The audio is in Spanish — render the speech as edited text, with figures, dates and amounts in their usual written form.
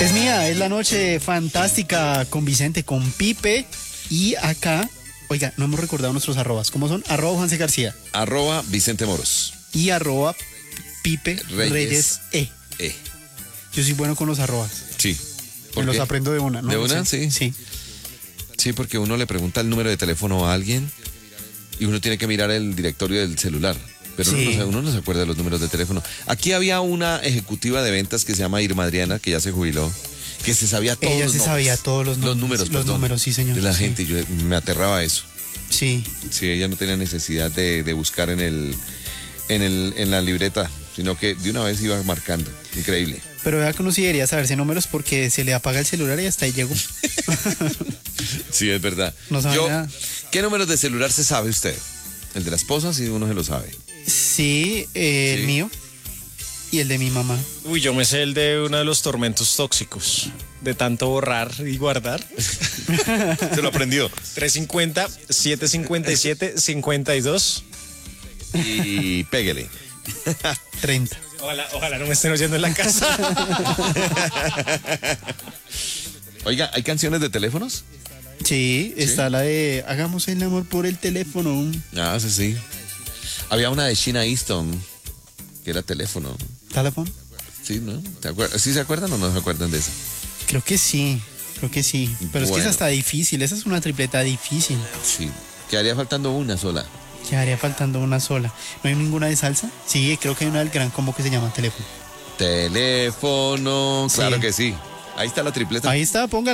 Es mía, es la noche fantástica con Vicente, con Pipe y acá, oiga, no hemos recordado nuestros arrobas. ¿Cómo son? @Juanse García. @Vicente Moros. Y @Pipe Reyes E. Yo soy bueno con los arrobas. Sí. Me los aprendo de una, ¿no? ¿De una? Sí. Sí. Sí, porque uno le pregunta el número de teléfono a alguien y uno tiene que mirar el directorio del celular. Pero Sí. uno no se acuerda de los números de teléfono. Aquí había una ejecutiva de ventas que se llama Irma Adriana, que ya se jubiló, que se sabía todos Ella los se nombres. sabía todos los Los números. números, Los números, sí, señor. de la Sí. gente. Yo me aterraba eso. Sí. Sí, ella no tenía necesidad de buscar en la libreta, sino que de una vez iba marcando. Increíble. Pero vea que uno sí debería saberse números porque se le apaga el celular y hasta ahí llegó. Sí, es verdad. No sabe nada. ¿Qué números de celular se sabe usted? El de la esposa, sí, uno se lo sabe. Sí, el Sí. mío y el de mi mamá. Uy, yo me sé el de uno de los tormentos tóxicos. De tanto borrar y guardar. Se lo aprendió. 350, 757, 52. Y péguele. 30. Ojalá no me estén oyendo en la casa. Oiga, ¿hay canciones de teléfonos? Sí, está la de Hagamos el amor por el teléfono. Ah, sí, sí. Había una de Sheena Easton, que era teléfono. ¿Teléfono? Sí, ¿no? ¿Sí se acuerdan o no se acuerdan de eso? Creo que sí. Pero es que Bueno. esa está difícil. Esa es una tripleta difícil. Sí. Quedaría faltando una sola. Quedaría faltando una sola. ¿No hay ninguna de salsa? Sí, creo que hay una del Gran Combo que se llama Teléfono. Teléfono, claro Sí. que sí. Ahí está la tripleta. Ahí está, póngala.